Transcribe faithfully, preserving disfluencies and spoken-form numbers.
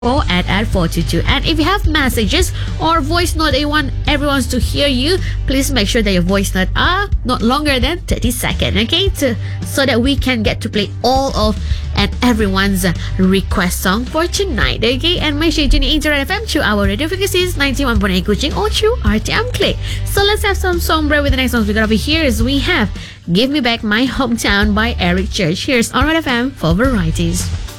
four at at four two two. And if you have messages or voice note that you want everyone to hear you, please make sure that your voice note are not longer than thirty seconds, okay? To, so that we can get to play all of and everyone's request song for tonight, okay? And make sure you tune in to Red F M through our radio frequencies ninety-one point eight Kuching or through R T M Click. So let's have some song break with the next songs we got over here. Is we have Give Me Back My Hometown by Eric Church. Here's on Red F M for varieties.